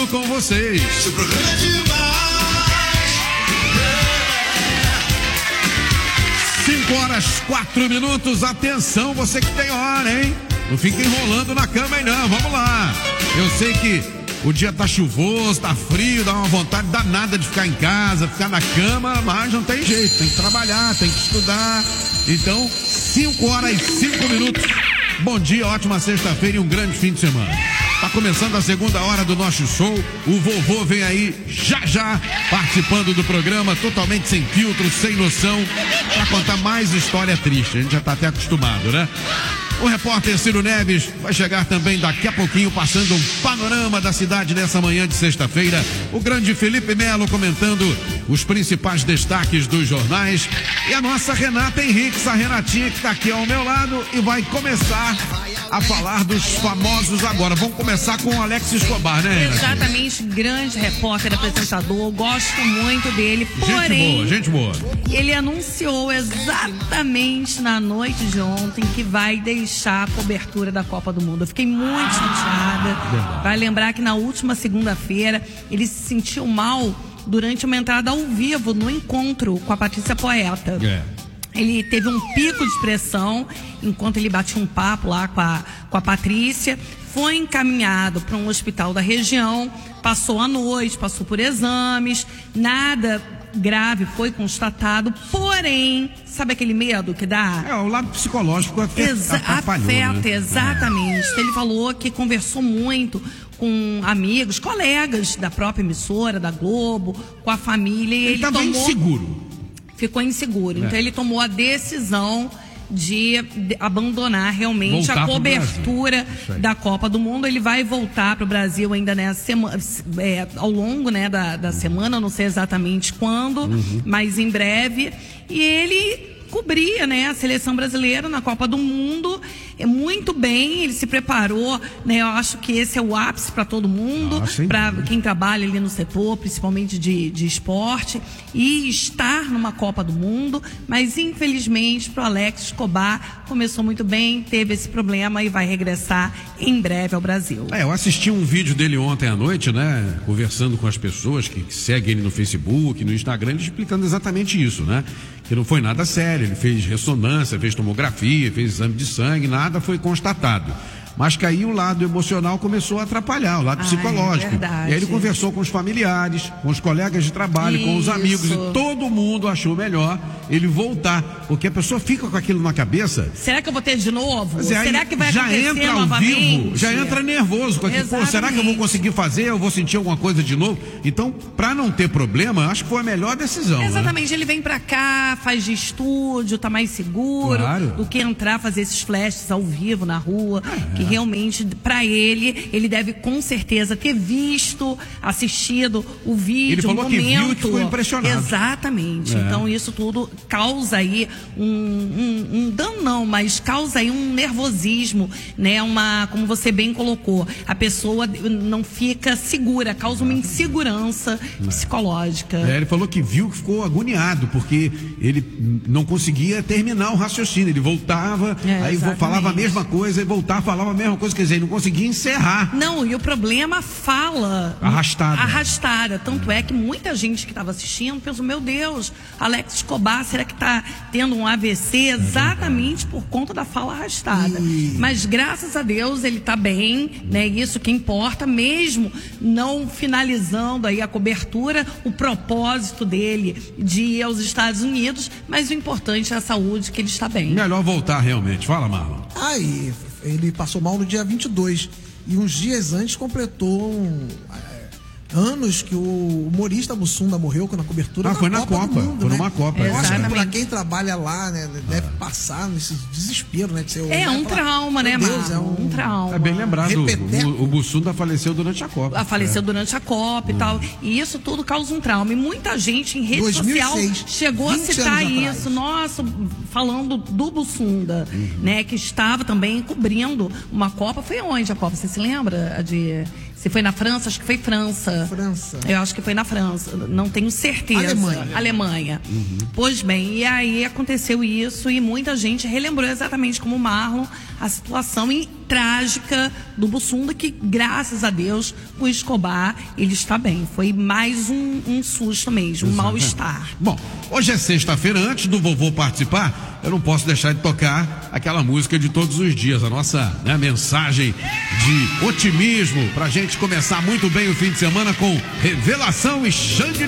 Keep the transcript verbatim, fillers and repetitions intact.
junto com vocês. Seu programa é demais. cinco horas, quatro minutos. Atenção, você que tem hora, hein? Não fica enrolando na cama aí não, vamos lá. Eu sei que o dia tá chuvoso, tá frio, dá uma vontade danada de ficar em casa, ficar na cama, mas não tem jeito, tem que trabalhar, tem que estudar. Então, cinco horas e cinco minutos. Bom dia, ótima sexta-feira e um grande fim de semana. Tá começando a segunda hora do nosso show. O vovô vem aí já já participando do programa, totalmente sem filtro, sem noção, para contar mais história triste. A gente já tá até acostumado, né? O repórter Ciro Neves vai chegar também daqui a pouquinho, passando um panorama da cidade nessa manhã de sexta-feira. O grande Felipe Melo comentando os principais destaques dos jornais. E a nossa Renata Henriques, a Renatinha, que está aqui ao meu lado e vai começar a falar dos famosos agora. Vamos começar com o Alex Escobar, né, Renatinha? Exatamente, grande repórter, apresentador, gosto muito dele, porém... Gente boa, gente boa. Ele anunciou exatamente na noite de ontem que vai deixar a cobertura da Copa do Mundo. Eu fiquei muito chateada. Vai lembrar que na última segunda-feira ele se sentiu mal durante uma entrada ao vivo no encontro com a Patrícia Poeta. É. Ele teve um pico de expressão enquanto ele batia um papo lá com a, com a Patrícia. Foi encaminhado para um hospital da região, passou a noite, passou por exames, nada grave foi constatado, porém, sabe aquele medo que dá? É, o lado psicológico afeta, Exa atrapalhou, afeta, né? exatamente. É. Ele falou que conversou muito com amigos, colegas da própria emissora, da Globo, com a família. E ele estava tomou... inseguro. Ficou inseguro. É. Então ele tomou a decisão de, de abandonar realmente voltar a cobertura da Copa do Mundo. Ele vai voltar para o Brasil ainda nessa semana, é, ao longo, né, da, da semana, não sei exatamente quando, uhum. mas em breve. E ele cobria, né, a seleção brasileira na Copa do Mundo é muito bem, ele se preparou, né? Eu acho que esse é o ápice para todo mundo, ah, para quem trabalha ali no setor, principalmente de, de esporte, e estar numa Copa do Mundo. Mas infelizmente para o Alex Escobar começou muito bem, teve esse problema e vai regressar em breve ao Brasil. É, eu assisti um vídeo dele ontem à noite, né, conversando com as pessoas que, que seguem ele no Facebook, no Instagram, ele explicando exatamente isso, né, que não foi nada sério. Ele fez ressonância, fez tomografia, fez exame de sangue, nada foi constatado. Mas que aí o lado emocional começou a atrapalhar, o lado ah, psicológico. É verdade. E aí ele conversou com os familiares, com os colegas de trabalho, Isso. com os amigos, e todo mundo achou melhor ele voltar, porque a pessoa fica com aquilo na cabeça. Será que eu vou ter de novo? É, será que vai já acontecer entra ao novamente? vivo, já entra nervoso com aquilo. Pô, será que eu vou conseguir fazer? Eu vou sentir alguma coisa de novo? Então, para não ter problema, acho que foi a melhor decisão. Exatamente, né? Ele vem pra cá, faz de estúdio, tá mais seguro claro. do que entrar, fazer esses flashes ao vivo na rua, é. que realmente, pra ele, ele deve com certeza ter visto, assistido o vídeo, ele falou o que momento. viu e ficou impressionado. Exatamente, é. então isso tudo causa aí um, um, um dano não, mas causa aí um nervosismo, né? Uma, como você bem colocou, a pessoa não fica segura, causa uma insegurança é. psicológica. É, ele falou que viu, que ficou agoniado, porque ele não conseguia terminar o raciocínio, ele voltava, é, aí exatamente. falava a mesma coisa, e voltava, falava a mesma coisa, quer dizer, ele não conseguia encerrar. Não, e o problema fala arrastada. Arrastada, tanto é que muita gente que estava assistindo pensou, meu Deus, Alex Escobar, será que está tendo um A V C exatamente por conta da fala arrastada? E... Mas graças a Deus ele está bem, né? Isso que importa, mesmo não finalizando aí a cobertura, o propósito dele de ir aos Estados Unidos, mas o importante é a saúde, que ele está bem. Melhor voltar realmente. Fala, Marlon. Aí, ele passou mal no dia vinte e dois e uns dias antes completou um, anos que o humorista Mussunda morreu na cobertura ah, da foi na Copa Copa, do Mundo, foi né? numa Copa. Eu acho que Exatamente. pra quem trabalha lá, né, deve ah. passar nesse desespero, né? De ser, é um falar, trauma, né, Deus, é um, um trauma. É bem lembrado, Repeteco. o, o Mussunda faleceu durante a Copa. A faleceu é. durante a Copa e hum. tal. E isso tudo causa um trauma. E muita gente em rede dois mil e seis, social chegou a citar isso. Atrás. Nossa, falando do Mussunda, uhum. né? Que estava também cobrindo uma Copa. Foi onde a Copa? Você se lembra de... Se foi na França, acho que foi França. França. Eu acho que foi na França, não tenho certeza. Alemanha. Alemanha. Uhum. Pois bem, e aí aconteceu isso e muita gente relembrou exatamente como o Marlon a situação e trágica do Bussunda, que graças a Deus o Escobar, ele está bem. Foi mais um, um susto mesmo, um mal-estar. Bom, hoje é sexta-feira, antes do vovô participar, eu não posso deixar de tocar aquela música de todos os dias, a nossa, né, mensagem de otimismo pra gente começar muito bem o fim de semana com Revelação e Xande